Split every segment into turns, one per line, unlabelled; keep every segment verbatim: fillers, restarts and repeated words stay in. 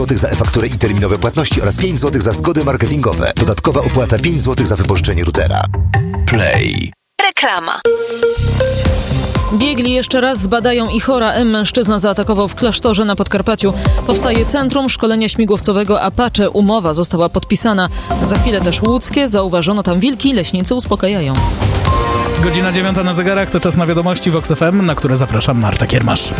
złotych za e-fakturę i terminowe płatności oraz pięć złotych za zgody marketingowe. Dodatkowa opłata pięć złotych za wypożyczenie routera.
Play.
Reklama.
Biegli jeszcze raz zbadają Ihora M. Mężczyzna zaatakował w klasztorze na Podkarpaciu. Powstaje Centrum Szkolenia Śmigłowcowego Apache. Umowa została podpisana. Za chwilę też łódzkie. Zauważono tam wilki. Leśnicy uspokajają.
Godzina dziewiąta na zegarach, to czas na wiadomości Vox F M, na które zapraszam, Marta Kiermasz.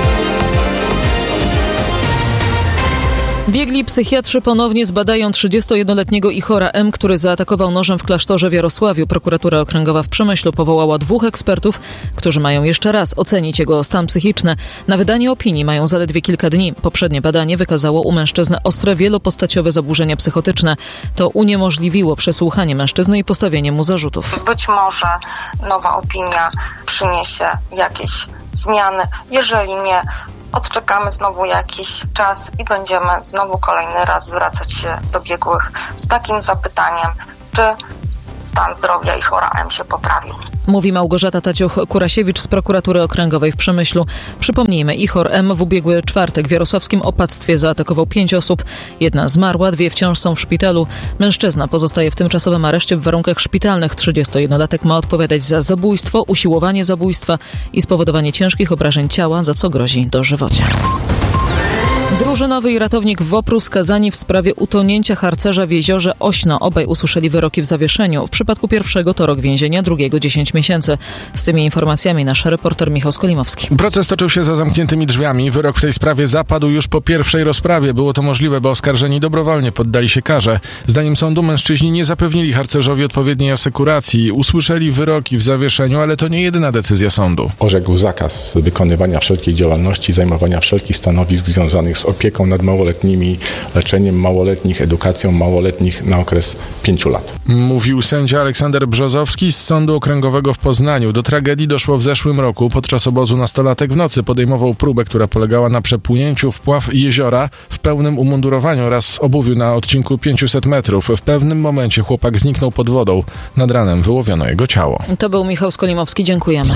Biegli psychiatrzy ponownie zbadają trzydziestojednoletniego Ihora M., który zaatakował nożem w klasztorze w Jarosławiu. Prokuratura Okręgowa w Przemyślu powołała dwóch ekspertów, którzy mają jeszcze raz ocenić jego stan psychiczny. Na wydanie opinii mają zaledwie kilka dni. Poprzednie badanie wykazało u mężczyzny ostre, wielopostaciowe zaburzenia psychotyczne. To uniemożliwiło przesłuchanie mężczyzny i postawienie mu zarzutów.
Być może nowa opinia przyniesie jakieś zmiany. Jeżeli nie, odczekamy znowu jakiś czas i będziemy znowu kolejny raz zwracać się do biegłych z takim zapytaniem, czy stan zdrowia Ihora M. się poprawił.
Mówi Małgorzata Taciuch-Kurasiewicz z Prokuratury Okręgowej w Przemyślu. Przypomnijmy, Ihor M. w ubiegły czwartek w jarosławskim opactwie zaatakował pięć osób. Jedna zmarła, dwie wciąż są w szpitalu. Mężczyzna pozostaje w tymczasowym areszcie w warunkach szpitalnych. trzydziestojednolatek ma odpowiadać za zabójstwo, usiłowanie zabójstwa i spowodowanie ciężkich obrażeń ciała, za co grozi dożywocie. Drużynowy i ratownik WOPR-u skazani w sprawie utonięcia harcerza w jeziorze Ośno. Obaj usłyszeli wyroki w zawieszeniu. W przypadku pierwszego to rok więzienia, drugiego dziesięć miesięcy. Z tymi informacjami nasz reporter Michał Skolimowski.
Proces toczył się za zamkniętymi drzwiami. Wyrok w tej sprawie zapadł już po pierwszej rozprawie. Było to możliwe, bo oskarżeni dobrowolnie poddali się karze. Zdaniem sądu mężczyźni nie zapewnili harcerzowi odpowiedniej asekuracji. Usłyszeli wyroki w zawieszeniu, ale to nie jedyna decyzja sądu.
Orzekł zakaz wykonywania wszelkiej działalności, zajmowania wszelkich stanowisk związanych z opieką nad małoletnimi, leczeniem małoletnich, edukacją małoletnich na okres pięciu lat.
Mówił sędzia Aleksander Brzozowski z Sądu Okręgowego w Poznaniu. Do tragedii doszło w zeszłym roku. Podczas obozu nastolatek w nocy podejmował próbę, która polegała na przepłynięciu wpław jeziora w pełnym umundurowaniu oraz w obuwiu na odcinku pięćset metrów. W pewnym momencie chłopak zniknął pod wodą. Nad ranem wyłowiono jego ciało.
To był Michał Skolimowski. Dziękujemy.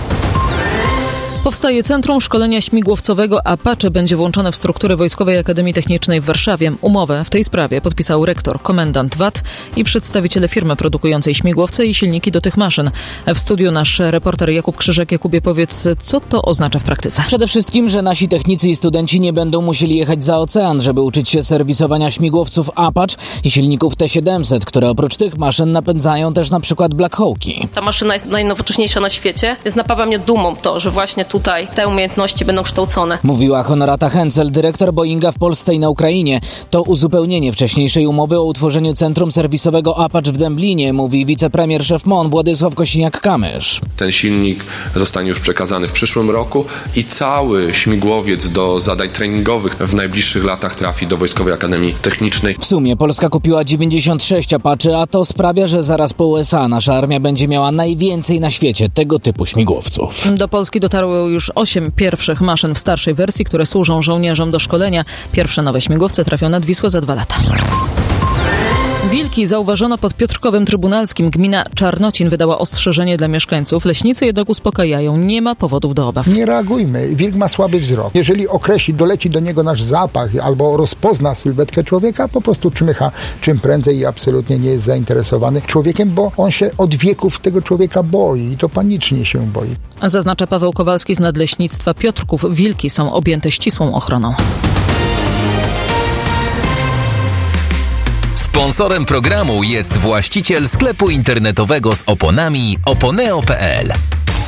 Powstaje Centrum Szkolenia Śmigłowcowego Apache. Będzie włączone w struktury Wojskowej Akademii Technicznej w Warszawie. Umowę w tej sprawie podpisał rektor, komendant W A T i przedstawiciele firmy produkującej śmigłowce i silniki do tych maszyn. W studiu nasz reporter Jakub Krzyżek. Jakubie, powiedz, co to oznacza w praktyce?
Przede wszystkim, że nasi technicy i studenci nie będą musieli jechać za ocean, żeby uczyć się serwisowania śmigłowców Apache i silników T siedemset, które oprócz tych maszyn napędzają też na przykład Black Hawki.
Ta maszyna jest najnowocześniejsza na świecie, więc napawa mnie dumą to, że właśnie tutaj te umiejętności będą kształcone.
Mówiła Honorata Hencel, dyrektor Boeinga w Polsce i na Ukrainie. To uzupełnienie wcześniejszej umowy o utworzeniu centrum serwisowego Apache w Dęblinie, mówi wicepremier szef M O N Władysław Kosiniak-Kamysz.
Ten silnik zostanie już przekazany w przyszłym roku i cały śmigłowiec do zadań treningowych w najbliższych latach trafi do Wojskowej Akademii Technicznej.
W sumie Polska kupiła dziewięćdziesiąt sześć Apache, a to sprawia, że zaraz po U S A nasza armia będzie miała najwięcej na świecie tego typu śmigłowców.
Do Polski dotarło już osiem pierwszych maszyn w starszej wersji, które służą żołnierzom do szkolenia. Pierwsze nowe śmigłowce trafią nad Wisłę za dwa lata. Wilki zauważono pod Piotrkowem Trybunalskim. Gmina Czarnocin wydała ostrzeżenie dla mieszkańców. Leśnicy jednak uspokajają. Nie ma powodów do obaw.
Nie reagujmy. Wilk ma słaby wzrok. Jeżeli określi, doleci do niego nasz zapach albo rozpozna sylwetkę człowieka, po prostu czmycha czym prędzej i absolutnie nie jest zainteresowany człowiekiem, bo on się od wieków tego człowieka boi i to panicznie się boi.
Zaznacza Paweł Kowalski z Nadleśnictwa Piotrków. Wilki są objęte ścisłą ochroną.
Sponsorem programu jest właściciel sklepu internetowego z oponami oponeo kropka p l.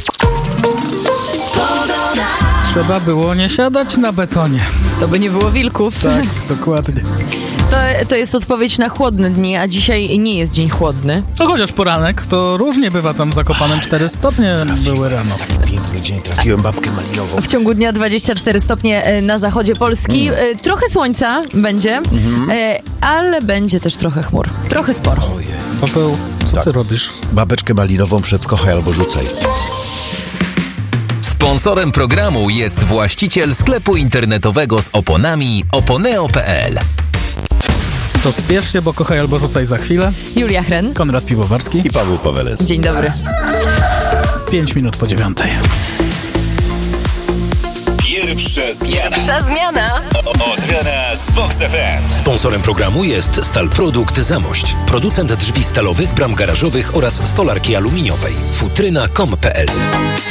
Trzeba było nie siadać na betonie.
To by nie było wilków.
Tak, dokładnie.
To, to jest odpowiedź na chłodne dni, a dzisiaj nie jest dzień chłodny.
No chociaż poranek, to różnie bywa tam w Zakopanem. cztery stopnie były rano.
Taki piękny dzień, trafiłem babkę malinową.
W ciągu dnia dwadzieścia cztery stopnie na zachodzie Polski. Mm. Trochę słońca będzie, mm-hmm. ale będzie też trochę chmur. Trochę sporo.
Ojej. Paweł, co tak. ty robisz?
Babeczkę malinową przed kochaj albo rzucaj.
Sponsorem programu jest właściciel sklepu internetowego z oponami oponeo kropka p l.
To spiesz się, bo kochaj albo rzucaj za chwilę.
Julia Hren,
Konrad Piwowarski
i Paweł Pawelec.
Dzień dobry.
Pięć minut po dziewiątej.
Pierwsza zmiana.
Pierwsza zmiana.
Od rana z Vox F M.
Sponsorem programu jest Stal Produkt Zamość. Producent drzwi stalowych, bram garażowych oraz stolarki aluminiowej. futryna kropka com kropka pe el